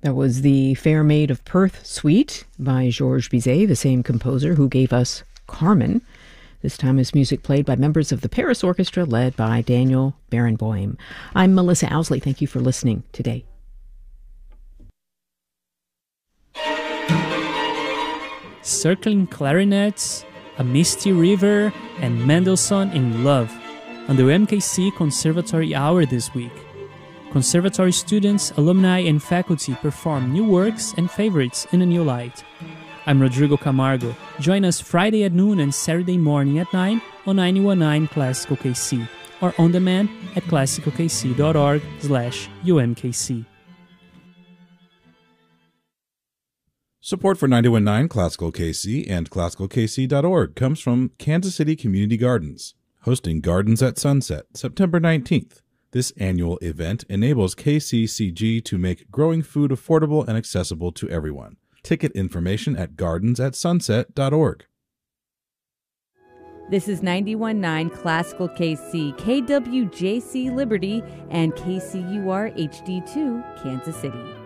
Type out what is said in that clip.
That was the Fair Maid of Perth Suite by Georges Bizet, the same composer who gave us Carmen. This time is music played by members of the Paris Orchestra led by Daniel Barenboim. I'm Melissa Owsley. Thank you for listening today. Circling Clarinets, A Misty River, and Mendelssohn in Love on the UMKC Conservatory Hour this week. Conservatory students, alumni, and faculty perform new works and favorites in a new light. I'm Rodrigo Camargo. Join us Friday at noon and Saturday morning at 9 on 919 Classical KC or on demand at classicalkc.org/UMKC. Support for 919 Classical KC and classicalkc.org comes from Kansas City Community Gardens, hosting Gardens at Sunset, September 19th. This annual event enables KCCG to make growing food affordable and accessible to everyone. Ticket information at gardensatsunset.org. This is 91.9 Classical KC, KWJC Liberty, and KCUR HD2 Kansas City.